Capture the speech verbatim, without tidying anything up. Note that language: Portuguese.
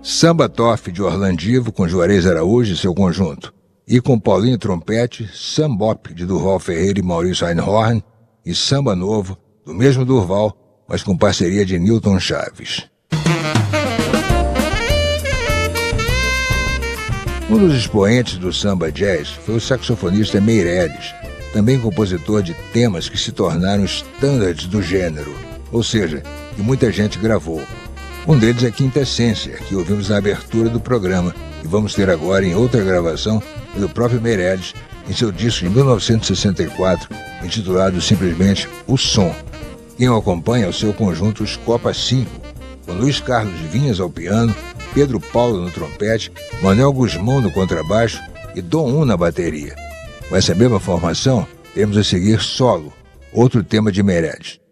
Samba Toff de Orlandivo com Juarez Araújo e seu conjunto. E com Paulinho Trompete, Sambop de Durval Ferreira e Maurício Einhorn e Samba Novo, do mesmo Durval, mas com parceria de Newton Chaves. Um dos expoentes do samba jazz foi o saxofonista Meirelles, também compositor de temas que se tornaram estándares do gênero, ou seja, que muita gente gravou. Um deles é Quinta Essência, que ouvimos na abertura do programa, e vamos ter agora em outra gravação do próprio Meirelles, em seu disco de mil novecentos e sessenta e quatro, intitulado simplesmente O Som. Quem o acompanha é o seu conjunto Os Copa cinco, com Luiz Carlos Vinhas ao piano, Pedro Paulo no trompete, Manuel Guzmão no contrabaixo e Dom Um na bateria. Com essa mesma formação, temos a seguir Solo, outro tema de Meirelles.